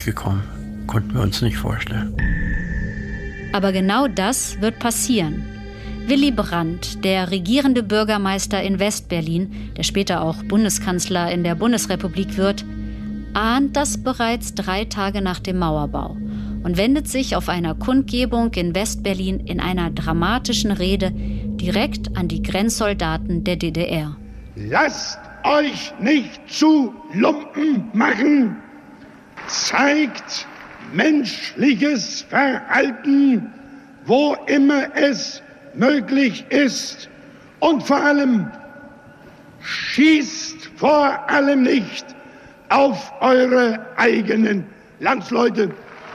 gekommen. Konnten wir uns nicht vorstellen. Aber genau das wird passieren. Willy Brandt, der regierende Bürgermeister in West-Berlin, der später auch Bundeskanzler in der Bundesrepublik wird, ahnt das bereits 3 Tage nach dem Mauerbau und wendet sich auf einer Kundgebung in West-Berlin in einer dramatischen Rede direkt an die Grenzsoldaten der DDR. Lasst euch nicht zu Lumpen machen, zeigt menschliches Verhalten, wo immer es möglich ist, und vor allem schießt vor allem nicht auf eure eigenen Landsleute.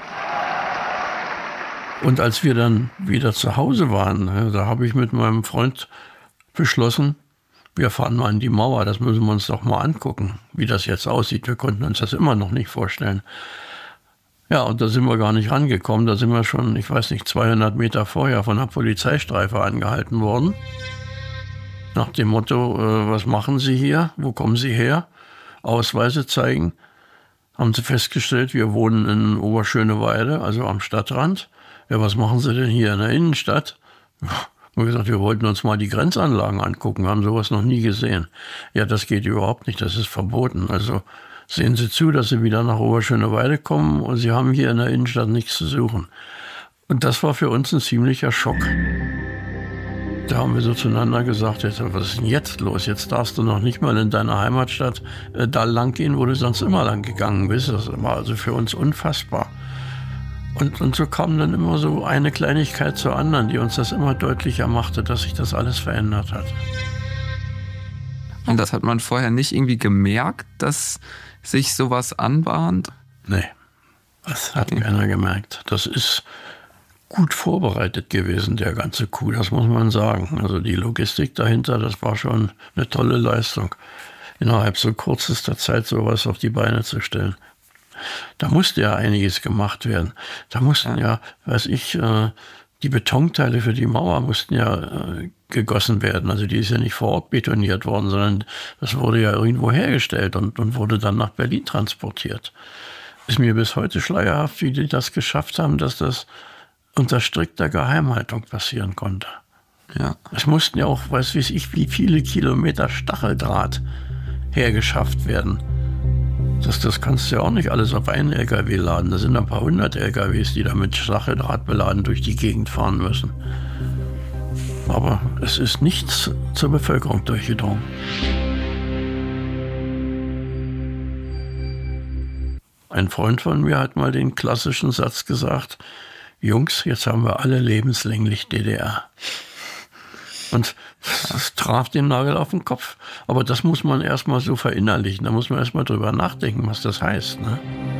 Und als wir dann wieder zu Hause waren, da habe ich mit meinem Freund beschlossen, wir fahren mal an die Mauer, das müssen wir uns doch mal angucken, wie das jetzt aussieht. Wir konnten uns das immer noch nicht vorstellen. Ja, und da sind wir gar nicht rangekommen. Da sind wir schon, 200 Meter vorher von einer Polizeistreife angehalten worden. Nach dem Motto, was machen Sie hier? Wo kommen Sie her? Ausweise zeigen. Haben sie festgestellt, wir wohnen in Oberschöneweide, also am Stadtrand. Ja, was machen Sie denn hier in der Innenstadt? Wir haben gesagt, wir wollten uns mal die Grenzanlagen angucken, haben sowas noch nie gesehen. Ja, das geht überhaupt nicht, das ist verboten. Also sehen Sie zu, dass Sie wieder nach Oberschöneweide kommen und Sie haben hier in der Innenstadt nichts zu suchen. Und das war für uns ein ziemlicher Schock. Da haben wir so zueinander gesagt, was ist denn jetzt los? Jetzt darfst du noch nicht mal in deiner Heimatstadt da lang gehen, wo du sonst immer lang gegangen bist. Das war also für uns unfassbar. Und so kam dann immer so eine Kleinigkeit zur anderen, die uns das immer deutlicher machte, dass sich das alles verändert hat. Und das hat man vorher nicht irgendwie gemerkt, dass sich sowas anbahnt? Nee, das hat keiner gemerkt. Das ist gut vorbereitet gewesen, der ganze Coup, das muss man sagen. Also die Logistik dahinter, das war schon eine tolle Leistung, innerhalb so kürzester Zeit sowas auf die Beine zu stellen. Da musste ja einiges gemacht werden. Da mussten die Betonteile für die Mauer mussten gegossen werden. Also die ist ja nicht vor Ort betoniert worden, sondern das wurde ja irgendwo hergestellt und wurde dann nach Berlin transportiert. Ist mir bis heute schleierhaft, wie die das geschafft haben, dass das unter strikter Geheimhaltung passieren konnte. Ja. Es mussten ja auch, wie viele Kilometer Stacheldraht hergeschafft werden. Das kannst du ja auch nicht alles auf einen LKW laden. Da sind ein paar 100 LKWs, die da mit Stacheldraht beladen durch die Gegend fahren müssen. Aber es ist nichts zur Bevölkerung durchgedrungen. Ein Freund von mir hat mal den klassischen Satz gesagt: Jungs, jetzt haben wir alle lebenslänglich DDR. Und das traf den Nagel auf den Kopf. Aber das muss man erstmal so verinnerlichen. Da muss man erstmal drüber nachdenken, was das heißt, ne?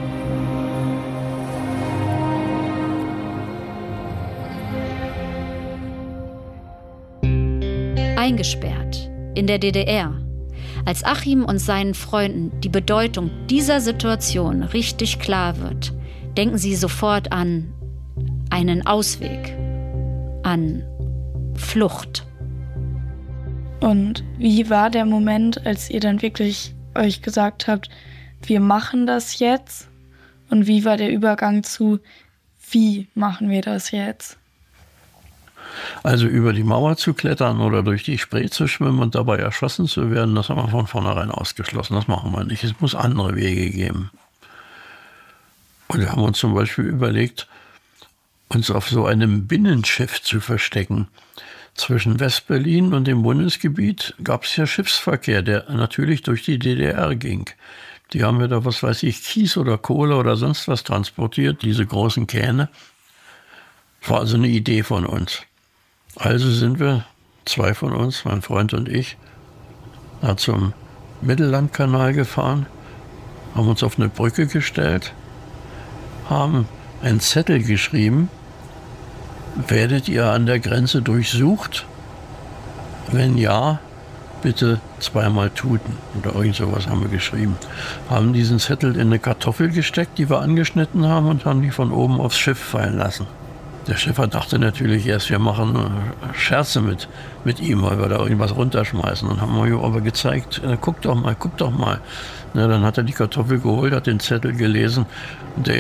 Eingesperrt in der DDR. Als Achim und seinen Freunden die Bedeutung dieser Situation richtig klar wird, denken sie sofort an einen Ausweg, an Flucht. Und wie war der Moment, als ihr dann wirklich euch gesagt habt, wir machen das jetzt? Und wie war der Übergang zu, wie machen wir das jetzt? Also über die Mauer zu klettern oder durch die Spree zu schwimmen und dabei erschossen zu werden, das haben wir von vornherein ausgeschlossen. Das machen wir nicht. Es muss andere Wege geben. Und wir haben uns zum Beispiel überlegt, uns auf so einem Binnenschiff zu verstecken. Zwischen West-Berlin und dem Bundesgebiet gab es ja Schiffsverkehr, der natürlich durch die DDR ging. Die haben ja da, Kies oder Kohle oder sonst was transportiert, diese großen Kähne. Das war also eine Idee von uns. Also sind wir, 2 von uns, mein Freund und ich, da zum Mittellandkanal gefahren, haben uns auf eine Brücke gestellt, haben einen Zettel geschrieben: Werdet ihr an der Grenze durchsucht? Wenn ja, bitte 2-mal tuten. Oder irgend sowas haben wir geschrieben. Haben diesen Zettel in eine Kartoffel gesteckt, die wir angeschnitten haben, und haben die von oben aufs Schiff fallen lassen. Der Schiffer dachte natürlich erst, wir machen Scherze mit ihm, weil wir da irgendwas runterschmeißen. Und haben wir aber gezeigt, guck doch mal. Na, dann hat er die Kartoffel geholt, hat den Zettel gelesen. Und der